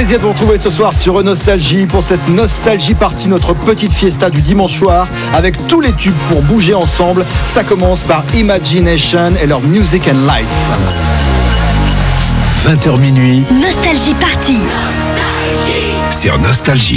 plaisir de vous retrouver ce soir sur Nostalgie pour cette Nostalgie Party, notre petite fiesta du dimanche soir avec tous les tubes pour bouger ensemble. Ça commence par Imagination et leur Music and Lights. 20h minuit. Nostalgie Party. Sur Nostalgie.